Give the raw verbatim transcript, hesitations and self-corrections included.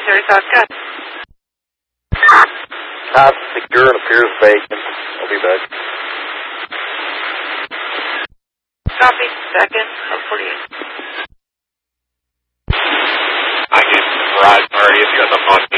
thirty-five, cut. House is secure and appears vacant. I'll be back. Copy, second, four forty-eight. I can Verizon already if you got the phone.